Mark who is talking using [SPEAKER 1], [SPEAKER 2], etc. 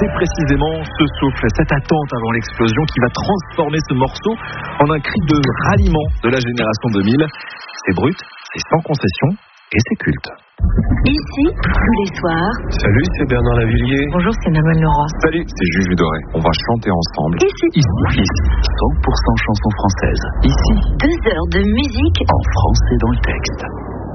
[SPEAKER 1] C'est précisément ce souffle, cette attente avant l'explosion qui va transformer ce morceau en un cri de ralliement de la génération 2000. C'est brut, c'est sans concession et c'est culte.
[SPEAKER 2] Ici, tous les soirs.
[SPEAKER 3] Salut, c'est Bernard Lavillier.
[SPEAKER 2] Bonjour, c'est Nabonne Laurent.
[SPEAKER 3] Salut, c'est Juju Doré. On va chanter ensemble.
[SPEAKER 2] Ici,
[SPEAKER 3] 100% chansons françaises. Ici,
[SPEAKER 2] 2 heures de musique
[SPEAKER 3] en français dans le texte.